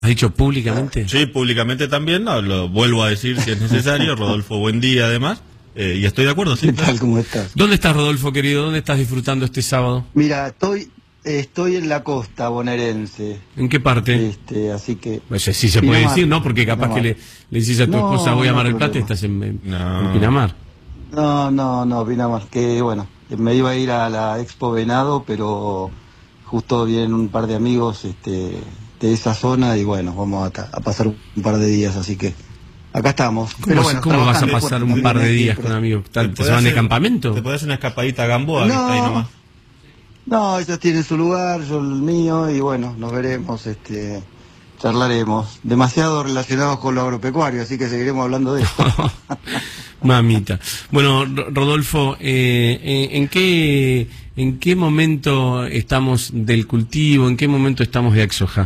¿Has dicho públicamente? Sí, públicamente también, no, lo vuelvo a decir si es necesario. Rodolfo, buen día además. Y estoy de acuerdo, sí. ¿Qué tal? ¿Cómo estás? ¿Dónde estás, Rodolfo, querido? ¿Dónde estás disfrutando este sábado? Mira, estoy en la costa bonaerense. ¿En qué parte? Así que... Pues sí se puede decir, ¿no? Porque capaz que le decís a tu esposa voy a Mar del Plata y estás en Pinamar. No, Pinamar, que bueno, me iba a ir a la Expo Venado, pero justo vienen un par de amigos de esa zona y bueno, vamos a pasar un par de días, así que acá estamos. Pero bueno, ¿cómo vas a pasar un par de días con amigos? ¿Te se van de campamento? ¿Te podés hacer una escapadita a Gamboa, que está ahí nomás? No, ellos tienen su lugar, yo el mío, y bueno, nos veremos, charlaremos. Demasiado relacionados con lo agropecuario, así que seguiremos hablando de esto. Mamita. Bueno, Rodolfo, ¿en qué momento estamos del cultivo? ¿En qué momento estamos de Axoja?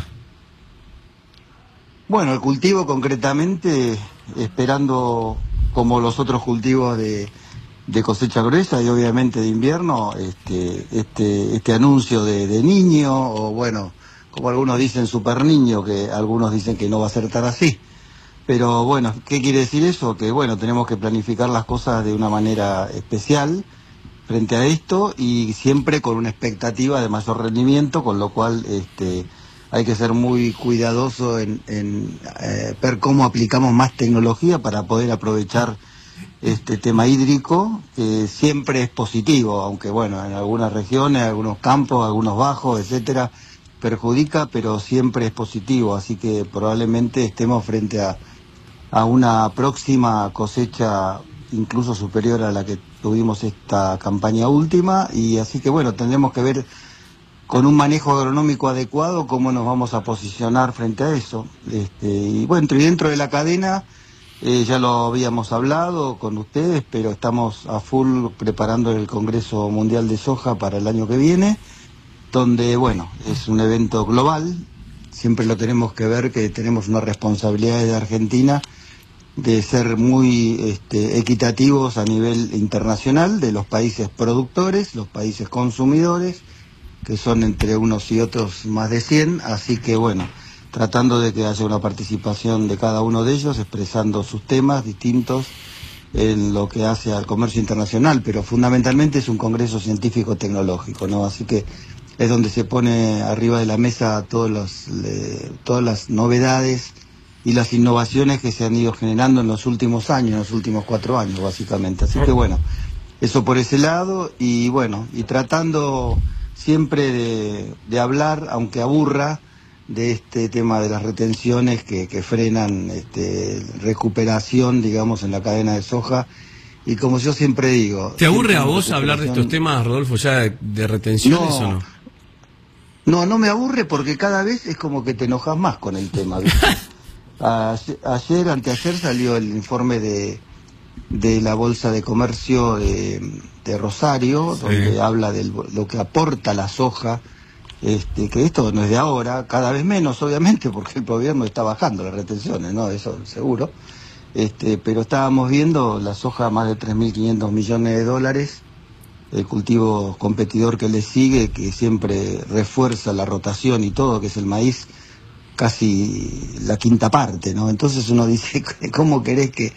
Bueno, el cultivo concretamente, esperando como los otros cultivos de cosecha gruesa y obviamente de invierno, este anuncio de niño, o bueno, como algunos dicen super niño, que algunos dicen que no va a ser tan así. Pero bueno, ¿qué quiere decir eso? Que bueno, tenemos que planificar las cosas de una manera especial frente a esto y siempre con una expectativa de mayor rendimiento, con lo cual hay que ser muy cuidadoso en ver cómo aplicamos más tecnología para poder aprovechar este tema hídrico, que siempre es positivo, aunque bueno, en algunas regiones, algunos campos, algunos bajos, etcétera, perjudica, pero siempre es positivo, así que probablemente estemos frente a una próxima cosecha incluso superior a la que tuvimos esta campaña última, y así que bueno, tendremos que ver con un manejo agronómico adecuado cómo nos vamos a posicionar frente a eso. Y bueno, y dentro de la cadena, ya lo habíamos hablado con ustedes, pero estamos a full preparando el Congreso Mundial de Soja para el año que viene, donde, bueno, es un evento global, siempre lo tenemos que ver, que tenemos una responsabilidad de Argentina de ser muy equitativos a nivel internacional, de los países productores, los países consumidores, que son entre unos y otros más de 100, así que bueno, tratando de que haya una participación de cada uno de ellos, expresando sus temas distintos en lo que hace al comercio internacional, pero fundamentalmente es un congreso científico-tecnológico, ¿no? Así que es donde se pone arriba de la mesa todas las novedades y las innovaciones que se han ido generando en los últimos años, en los últimos 4 años, básicamente. Así que bueno, eso por ese lado, y bueno, y tratando siempre de hablar, aunque aburra, de este tema de las retenciones que frenan recuperación, digamos, en la cadena de soja. Y como yo siempre digo... ¿Te aburre a vos hablar de estos temas, Rodolfo, ya de retenciones o no? No me aburre, porque cada vez es como que te enojas más con el tema, ¿viste? Anteayer salió el informe de la Bolsa de Comercio de Rosario, sí, donde habla de lo que aporta la soja, que esto no es de ahora, cada vez menos obviamente, porque el gobierno está bajando las retenciones, ¿no? Eso seguro. Pero estábamos viendo la soja, más de 3.500 millones de dólares, el cultivo competidor que le sigue, que siempre refuerza la rotación y todo, que es el maíz, casi la quinta parte, ¿no? Entonces uno dice, ¿cómo querés que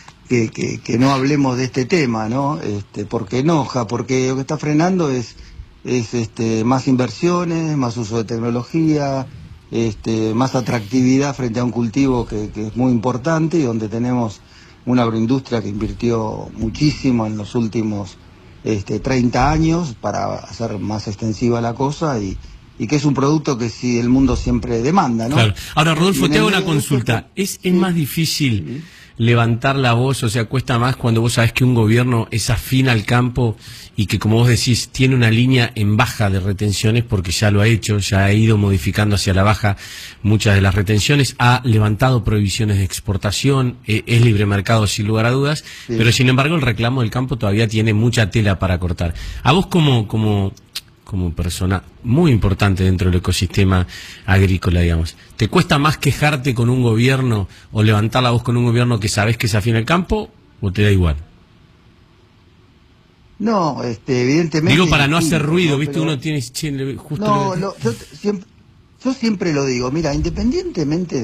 no hablemos de este tema, ¿no? Porque enoja, porque lo que está frenando es más inversiones, más uso de tecnología, más atractividad frente a un cultivo que es muy importante, y donde tenemos una agroindustria que invirtió muchísimo en los últimos 30 años para hacer más extensiva la cosa, y que es un producto que sí el mundo siempre demanda, ¿no? Claro. Ahora, Rodolfo, te hago una consulta. ¿Es más difícil levantar la voz, o sea, cuesta más cuando vos sabés que un gobierno es afín al campo y que, como vos decís, tiene una línea en baja de retenciones, porque ya lo ha hecho, ya ha ido modificando hacia la baja muchas de las retenciones, ha levantado prohibiciones de exportación, es libre mercado sin lugar a dudas, sí, pero sin embargo el reclamo del campo todavía tiene mucha tela para cortar? A vos como persona muy importante dentro del ecosistema agrícola, digamos, ¿te cuesta más quejarte con un gobierno o levantar la voz con un gobierno que sabes que se afina al campo, o te da igual? No, evidentemente... Digo, para no hacer ruido, ¿no? ¿Viste? Pero... Uno tiene... Justo yo yo siempre lo digo, mira, independientemente